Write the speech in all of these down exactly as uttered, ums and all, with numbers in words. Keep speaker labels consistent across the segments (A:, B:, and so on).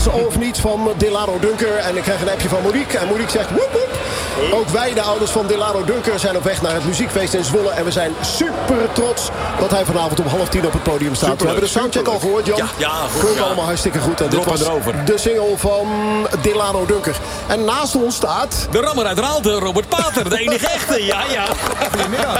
A: alles of niets van Delano Dunker. En ik krijg een appje van Monique. En Monique zegt woep woep. Ook wij, de ouders van Delano Dunker, zijn op weg naar het muziekfeest in Zwolle. En we zijn super trots dat hij vanavond om half tien op het podium staat. Superleuk, we hebben de soundcheck al gehoord, Jan.
B: Ja, ja, goed,
A: Klonk
B: ja.
A: allemaal hartstikke goed. En dit was
B: erover.
A: de single van Delano Dunker. En naast ons staat...
B: De rammer uit Raalte, Robert Pater. De enige echte, ja, ja.
C: Goedemiddag.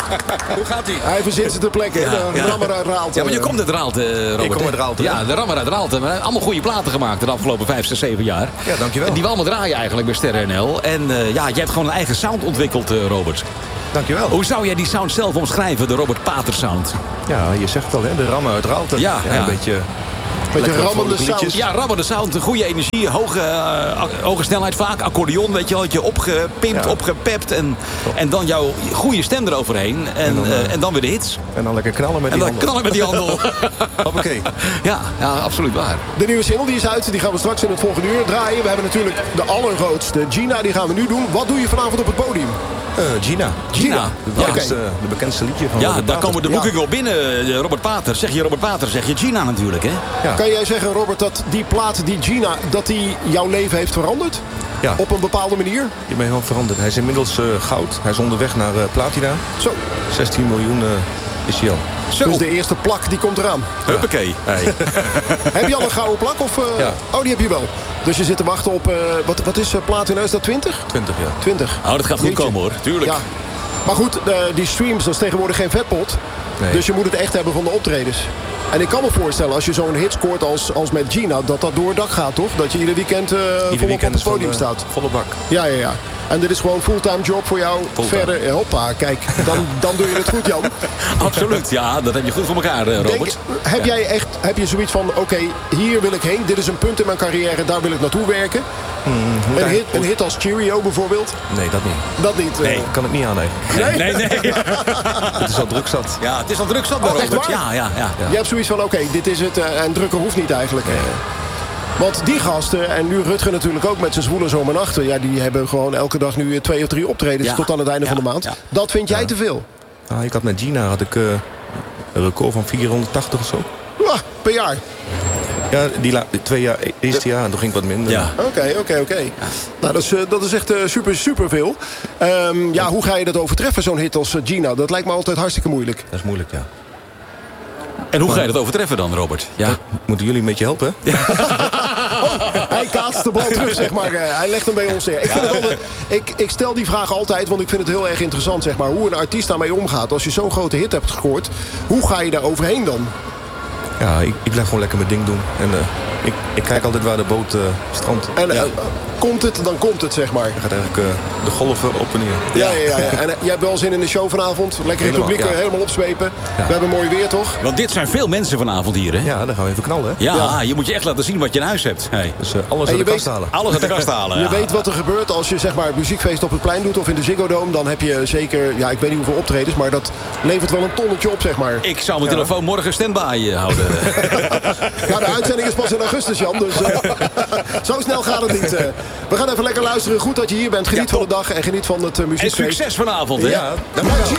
B: Hoe gaat ie?
A: Hij verzint ze ter plekke.
B: Ja,
A: de
B: ja.
A: rammer uit Raalte.
B: Ja, maar je komt uit Raalte, Robert.
C: Ik kom uit Raalte,
B: Ja,
C: ja.
B: de rammer uit Raalte. Maar allemaal goede platen gemaakt de afgelopen vijf, zes, zeven jaar.
C: Ja, dankjewel.
B: En die we allemaal draaien eigenlijk bij Sterren N L. En uh, ja, jij hebt gewoon een eigen sound ontwikkeld, uh, Robert.
C: Dankjewel.
B: Hoe zou jij die sound zelf omschrijven, de Robert Pater sound?
C: Ja, je zegt het al, hè? De rammen uit Raalte.
B: Ja, ja.
C: Een beetje...
A: Beetje
C: lekker
A: rammende
C: vrolijke
A: sound.
C: liedjes.
B: Ja, rammende sound, goede energie, hoge, uh, hoge snelheid vaak. Accordeon, weet je wel, had je opgepimpt,
C: Ja.
B: opgepept. En, en dan jouw goede stem eroverheen. En,
C: En dan, uh,
B: uh, en dan weer de hits.
C: En dan lekker knallen met
B: En
C: die
B: dan
C: handel.
B: knallen met die handel.
C: Hoppakee.
B: ja, ja, absoluut waar.
A: De nieuwe single die is uit, die gaan we straks in het volgende uur draaien. We hebben natuurlijk de allergrootste Gina, die gaan we nu doen. Wat doe je vanavond op het podium?
C: Uh, Gina.
B: Gina.
C: De
B: Ja,
C: bekendste, de bekendste liedje van
B: Ja,
C: Robert
B: daar
C: Pater.
B: komen de boekingen op binnen, uh, Robert Pater. Zeg je Robert Pater, zeg je Gina natuurlijk, hè?
C: Ja.
A: Kan jij zeggen, Robert, dat die plaat, die Gina, dat die jouw leven heeft veranderd?
C: Ja.
A: Op een bepaalde manier?
C: Je bent heel veranderd. Hij is inmiddels uh, goud. Hij is onderweg naar uh, platina.
A: Zo.
C: zestien miljoen uh, is hij al.
B: Zo.
A: Dus de eerste plak, die komt eraan.
B: Huppakee.
C: Hey.
A: Heb je al een gouden plak? Of, uh...
C: Ja.
A: Oh, die heb je wel. Dus je zit te wachten op, uh, wat, wat is uh, platina? Is dat twintig?
C: twintig, ja.
A: twintig.
B: Oh, dat gaat goed
A: Jeetje.
B: komen, hoor. Tuurlijk.
A: Ja. Maar goed, uh, die streams, dat is tegenwoordig geen vetpot.
C: Nee.
A: Dus je moet het echt hebben van de optredens. En ik kan me voorstellen, als je zo'n hit scoort als, als met Gina, dat dat door het dak gaat, toch? Dat je ieder weekend uh, volop op het podium staat.
C: Volle bak.
A: Ja, ja, ja. En dit is gewoon fulltime job voor jou.
C: Fulltime.
A: Verder, eh, hoppa, kijk, dan, dan doe je het goed, Jan.
B: Absoluut, ja, dat heb je goed voor elkaar, uh, Robert.
A: Denk, heb jij echt, heb je zoiets van, oké, okay, hier wil ik heen. Dit is een punt in mijn carrière, daar wil ik naartoe werken.
C: Mm,
A: een, hit, een hit als Cheerio bijvoorbeeld.
C: Nee, dat niet.
A: Dat niet. Uh,
B: Nee.
C: Ik kan het niet aan, nee.
B: Nee, nee. nee.
C: Het is al druk zat.
B: Ja, het is al druk zat bij
A: Oh, echt
B: Robert.
A: waar?
B: Ja, ja, ja.
A: Je hebt zoiets van, oké, okay, dit is het. Uh, en drukken hoeft niet eigenlijk. Uh, Want die gasten, en nu Rutger natuurlijk ook met zijn zwoele zomernachten... ja, die hebben gewoon elke dag nu twee of drie optredens
B: Ja.
A: tot aan het einde
B: Ja.
A: van de maand.
B: Ja.
A: Dat vind jij
C: Ja.
A: te veel?
C: Ah, ik had met Gina had ik, uh, een record van vierhonderdtachtig of zo.
A: Ja, per jaar.
C: Ja, die, la- die twee jaar, eerste jaar, en toen ging ik wat minder.
B: Ja.
A: Oké, oké, oké. Nou, dat is, uh, dat is echt uh, super, super veel. Um, ja, hoe ga je dat overtreffen, zo'n hit als uh, Gina? Dat lijkt me altijd hartstikke moeilijk.
C: Dat is moeilijk, ja.
B: En hoe ga je dat overtreffen dan, Robert? Ja.
C: Moeten jullie een beetje helpen? Ja.
A: Hij kaatst de bal terug, zeg maar. Uh, hij legt hem bij ons neer. Ik, vind het altijd, ik, ik stel die vraag altijd, want ik vind het heel erg interessant, zeg maar. Hoe een artiest daarmee omgaat. Als je zo'n grote hit hebt gescoord, hoe ga je daar overheen dan?
C: Ja, ik, ik blijf gewoon lekker mijn ding doen. En uh, ik, ik kijk altijd waar de boot uh, strandt.
A: En uh,
C: ja.
A: komt het, dan komt het, zeg maar.
C: Je gaat eigenlijk uh, de golven op en neer.
A: Ja, ja, ja. ja. En uh, jij hebt wel zin in de show vanavond. Lekker in het
C: Helemaal,
A: publiek
C: ja.
A: uh, helemaal opzwepen.
C: Ja.
A: We hebben mooi weer, toch?
B: Want dit zijn veel mensen vanavond hier, hè?
C: Ja, dan gaan we even knallen. Hè?
B: Ja,
A: Ja.
B: je moet je echt laten zien wat je in huis hebt. Hey.
C: Dus uh, alles
A: En
C: uit
A: je
C: de kast
A: weet-
C: halen.
B: Alles uit de kast halen.
A: Je
B: ja.
A: weet wat er gebeurt als je zeg maar het muziekfeest op het plein doet of in de Ziggo Dome. Dan heb je zeker, ja, ik weet niet hoeveel optredens, maar dat levert wel een tonnetje op, zeg maar.
B: Ik zou mijn telefoon morgen standby uh, houden.
A: Ja, de uitzending is pas in augustus, Jan. Dus uh, zo snel gaat het niet. Uh. We gaan even lekker luisteren. Goed dat je hier bent. Geniet
B: Ja,
A: van de dag en geniet van het uh,
B: En
A: muziekfeest.
B: succes vanavond, hè?
C: Ja,
A: Ja, Gina.